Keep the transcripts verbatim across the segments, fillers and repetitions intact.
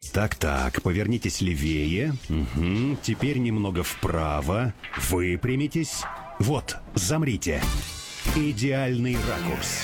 Так-так, повернитесь левее. Угу. Теперь немного вправо. Выпрямитесь. Вот, замрите. Идеальный ракурс.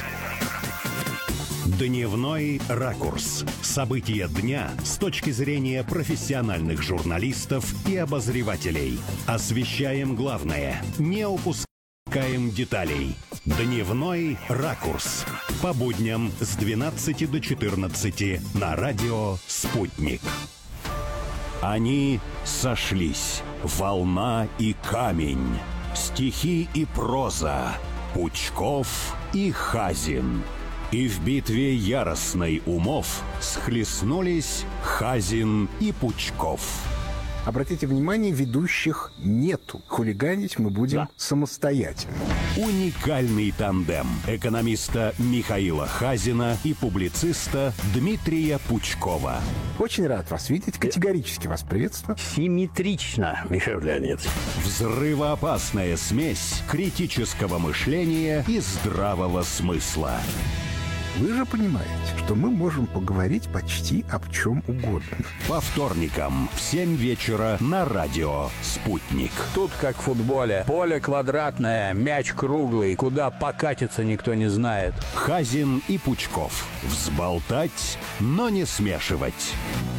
Дневной ракурс. События дня с точки зрения профессиональных журналистов и обозревателей. Освещаем главное. Не упускаем деталей. Дневной ракурс. По будням с двенадцати до четырнадцати на радио «Спутник». Они сошлись. Волна и камень. Стихи и проза. Пучков и Хазин. И в битве яростной умов схлестнулись Хазин и Пучков. Обратите внимание, ведущих нету. Хулиганить мы будем да. самостоятельно. Уникальный тандем экономиста Михаила Хазина и публициста Дмитрия Пучкова. Очень рад вас видеть. Категорически вас приветствую. Симметрично, Михаил Леонидович. Взрывоопасная смесь критического мышления и здравого смысла. Вы же понимаете, что мы можем поговорить почти об чем угодно. По вторникам в семь вечера на радио «Спутник». Тут как в футболе. Поле квадратное, мяч круглый. Куда покатиться, никто не знает. Хазин и Пучков. Взболтать, но не смешивать.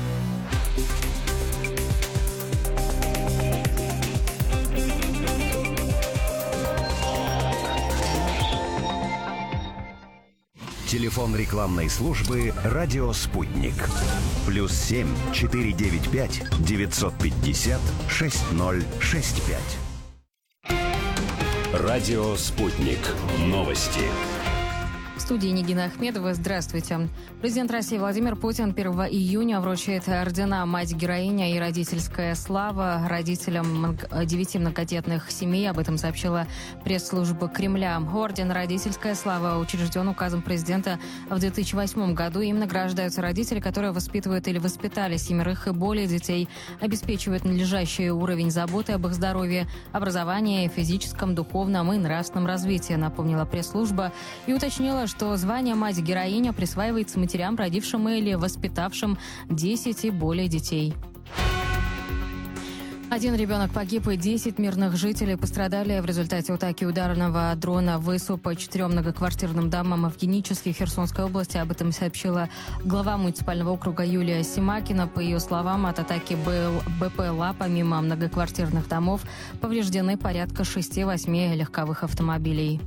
Телефон рекламной службы «Радио Спутник». Плюс семь четыре девять пять девятьсот пятьдесят шесть ноль шесть пять. Радио Спутник. Новости. В студии Нигина Ахмедова. Здравствуйте. Президент России Владимир Путин первого июня вручает ордена «Мать-героиня» и «Родительская слава» родителям девяти многодетных семей. Об этом сообщила пресс-служба Кремля. Орден «Родительская слава» учрежден указом президента в две тысячи восьмом году. Им награждаются родители, которые воспитывают или воспитали семерых и более детей, обеспечивают надлежащий уровень заботы об их здоровье, образовании, физическом, духовном и нравственном развитии, напомнила пресс-служба и уточнила, что звание «Мать-героиня» присваивается матерям, родившим или воспитавшим десять и более детей. Один ребенок погиб, и десять мирных жителей пострадали в результате атаки ударного дрона ВСУ по четырем многоквартирным домам в Генической Херсонской области. Об этом сообщила глава муниципального округа Юлия Симакина. По ее словам, от атаки БПЛА помимо многоквартирных домов повреждены порядка шести-восьми легковых автомобилей.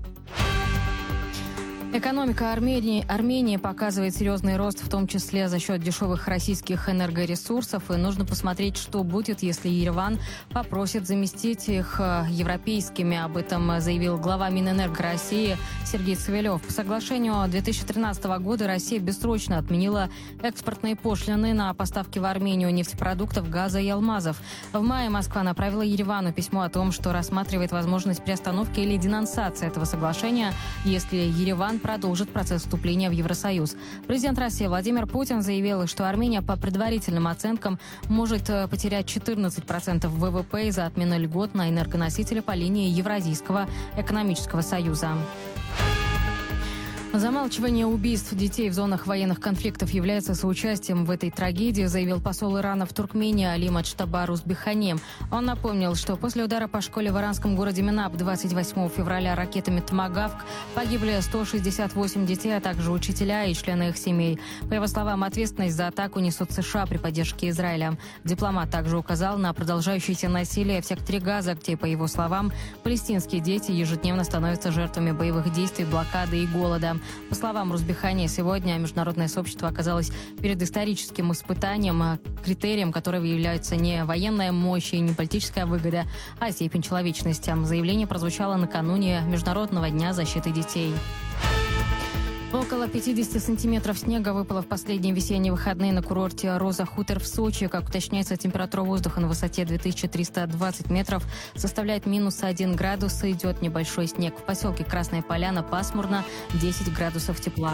Экономика Армении, Армении показывает серьезный рост, в том числе за счет дешевых российских энергоресурсов. И нужно посмотреть, что будет, если Ереван попросит заместить их европейскими. Об этом заявил глава Минэнерго России Сергей Цивилев. По соглашению две тысячи тринадцатого года Россия бессрочно отменила экспортные пошлины на поставки в Армению нефтепродуктов, газа и алмазов. В мае Москва направила Еревану письмо о том, что рассматривает возможность приостановки или денонсации этого соглашения, если Ереван продолжит процесс вступления в Евросоюз. Президент России Владимир Путин заявил, что Армения по предварительным оценкам может потерять четырнадцать процентов ВВП из-за отмены льгот на энергоносители по линии Евразийского экономического союза. Замалчивание убийств детей в зонах военных конфликтов является соучастием в этой трагедии, заявил посол Ирана в Туркмении Али Мадштаба Узбехани. Он напомнил, что после удара по школе в иранском городе Минаб двадцать восьмого февраля ракетами «Томагавк» погибли сто шестьдесят восемь детей, а также учителя и члены их семей. По его словам, ответственность за атаку несут США при поддержке Израиля. Дипломат также указал на продолжающееся насилие в секторе Газа, где, по его словам, палестинские дети ежедневно становятся жертвами боевых действий, блокады и голода. По словам Рузбехани, сегодня международное сообщество оказалось перед историческим испытанием, критерием которого является не военная мощь и не политическая выгода, а степень человечности. Заявление прозвучало накануне Международного дня защиты детей. Около пятидесяти сантиметров снега выпало в последние весенние выходные на курорте Роза Хутор в Сочи. Как уточняется, температура воздуха на высоте две тысячи триста двадцать метров составляет минус один градус. Идет небольшой снег. В поселке Красная Поляна пасмурно, десять градусов тепла.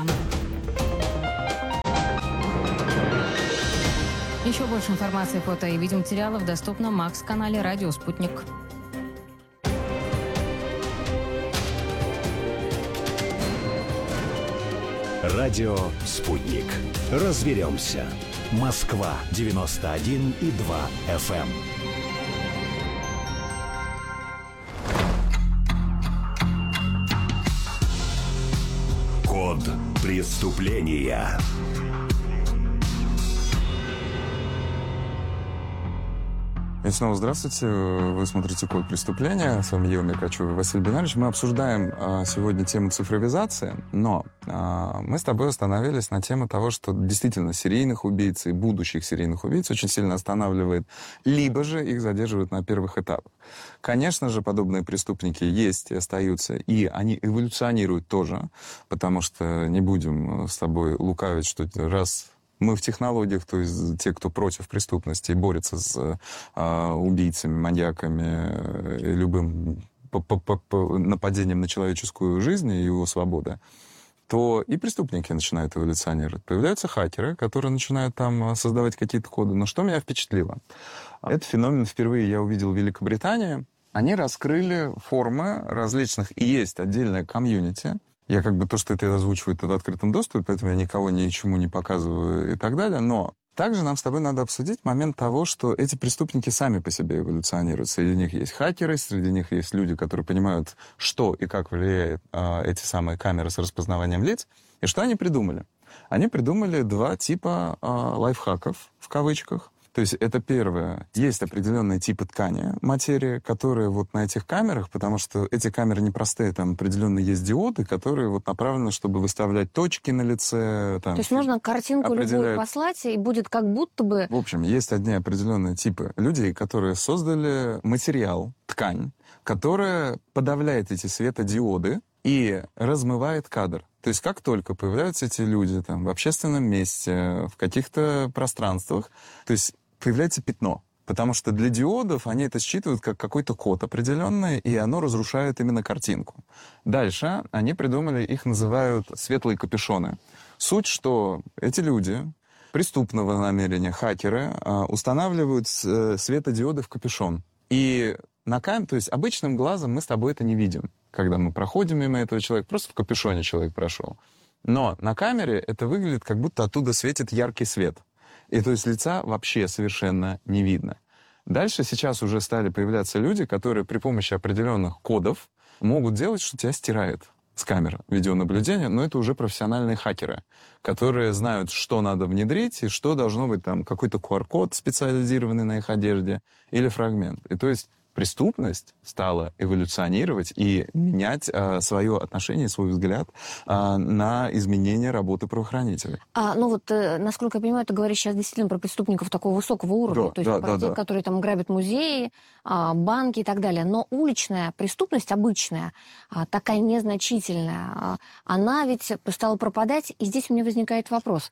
Еще больше информации, фото и видеоматериалов доступно на Макс-канале «Радио Спутник». Радио «Спутник». Разберемся. Москва девяносто один и два эф эм. Код преступления. И снова здравствуйте. Вы смотрите «Код преступления». С вами Ева Меркачева и Василий Бенарович. Мы обсуждаем а, сегодня тему цифровизации, но а, мы с тобой остановились на теме того, что действительно серийных убийц и будущих серийных убийц очень сильно останавливает, либо же их задерживают на первых этапах. Конечно же, подобные преступники есть и остаются, и они эволюционируют тоже, потому что не будем с тобой лукавить, что раз... Мы в технологиях, то есть те, кто против преступности и борется с э, убийцами, маньяками, и любым нападением на человеческую жизнь и его свободу, то и преступники начинают эволюционировать. Появляются хакеры, которые начинают там создавать какие-то коды. Но что меня впечатлило? Этот феномен впервые я увидел в Великобритании. Они раскрыли формы различных, и есть отдельное комьюнити. Я как бы то, что это озвучиваю, это в открытом доступе, поэтому я никого ничему не показываю и так далее. Но также нам с тобой надо обсудить момент того, что эти преступники сами по себе эволюционируют. Среди них есть хакеры, среди них есть люди, которые понимают, что и как влияет а, эти самые камеры с распознаванием лиц. И что они придумали? Они придумали два типа а, лайфхаков, в кавычках. То есть это первое. Есть определенные типы ткани, материи, которые вот на этих камерах, потому что эти камеры непростые, там определенно есть диоды, которые вот направлены, чтобы выставлять точки на лице. Там, То есть можно картинку любую послать, и будет как будто бы... В общем, есть одни определенные типы людей, которые создали материал, ткань, которая подавляет эти светодиоды и размывает кадр. То есть как только появляются эти люди там, в общественном месте, в каких-то пространствах, то есть появляется пятно. Потому что для диодов они это считывают как какой-то код определенный, и оно разрушает именно картинку. Дальше они придумали, их называют светлые капюшоны. Суть, что эти люди преступного намерения, хакеры, устанавливают светодиоды в капюшон. И на камере, то есть обычным глазом мы с тобой это не видим, когда мы проходим мимо этого человека, просто в капюшоне человек прошел. Но на камере это выглядит, как будто оттуда светит яркий свет. И то есть лица вообще совершенно не видно. Дальше сейчас уже стали появляться люди, которые при помощи определенных кодов могут делать, что тебя стирает с камер видеонаблюдения, но это уже профессиональные хакеры, которые знают, что надо внедрить и что должно быть там какой-то ку ар-код специализированный на их одежде или фрагмент. И то есть преступность стала эволюционировать и менять а, свое отношение, свой взгляд а, на изменение работы правоохранителей. А, ну вот, э, насколько я понимаю, ты говоришь сейчас действительно про преступников такого высокого уровня, Да, то есть да, про да, тех, да. которые там грабят музеи, а, банки и так далее. Но уличная преступность обычная, а, такая незначительная, а, она ведь стала пропадать, и здесь у меня возникает вопрос.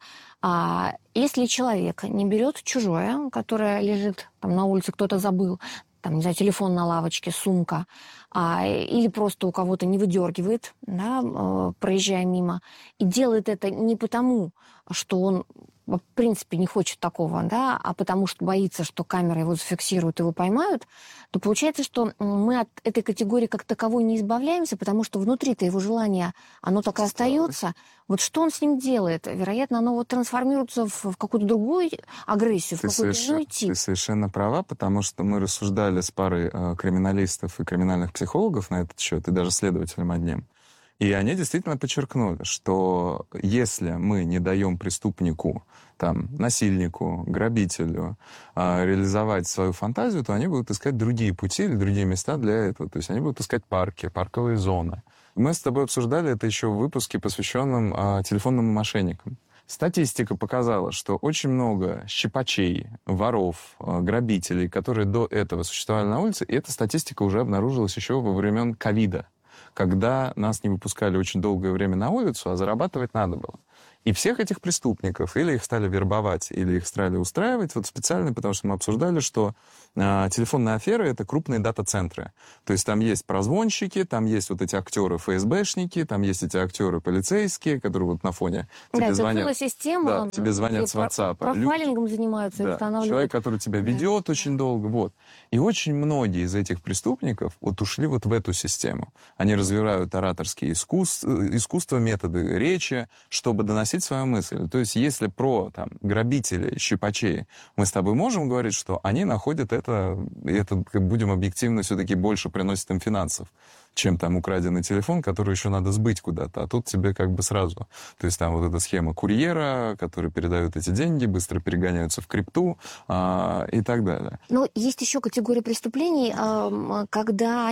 А, если человек не берет чужое, которое лежит там на улице, кто-то забыл, там, не знаю, телефон на лавочке, сумка, а, или просто у кого-то не выдергивает, да, э, проезжая мимо, и делает это не потому, что он, в принципе, не хочет такого, да, а потому что боится, что камера его зафиксирует, его поймают, то получается, что мы от этой категории как таковой не избавляемся, потому что внутри-то его желание, оно так и остается. Вот что он с ним делает? Вероятно, оно вот трансформируется в, в какую-то другую агрессию, Ты в какой-то иной тип. Ты совершенно права, потому что мы рассуждали с парой э, криминалистов и криминальных психологов на этот счет, и даже следователем одним. И они действительно подчеркнули, что если мы не даем преступнику, там, насильнику, грабителю э, реализовать свою фантазию, то они будут искать другие пути или другие места для этого. То есть они будут искать парки, парковые зоны. Мы с тобой обсуждали это еще в выпуске, посвященном э, телефонным мошенникам. Статистика показала, что очень много щипачей, воров, э, грабителей, которые до этого существовали на улице, и эта статистика уже обнаружилась еще во времен ковида, когда нас не выпускали очень долгое время на улицу, а зарабатывать надо было. И всех этих преступников или их стали вербовать, или их стали устраивать вот специально, потому что мы обсуждали, что э, телефонные аферы — это крупные дата-центры. То есть там есть прозвонщики, там есть вот эти актеры эф эс бэшники, там есть эти актеры полицейские, которые вот на фоне тебе да, звонят. это система, Да, тебе звонят с WhatsApp. Профайлингом занимаются, да, устанавливают. человек, который тебя ведет да. очень долго. Вот. И очень многие из этих преступников вот ушли вот в эту систему. Они развивают ораторские искусства, искусства, методы речи, чтобы доносить доносить свою мысль. То есть если про там, грабителей, щипачей мы с тобой можем говорить, что они находят это, и это, будем объективно, все-таки больше приносит им финансов, чем там украденный телефон, который еще надо сбыть куда-то. А тут тебе как бы сразу. То есть там вот эта схема курьера, который передает эти деньги, быстро перегоняются в крипту а, и так далее. Но есть еще категория преступлений, а, когда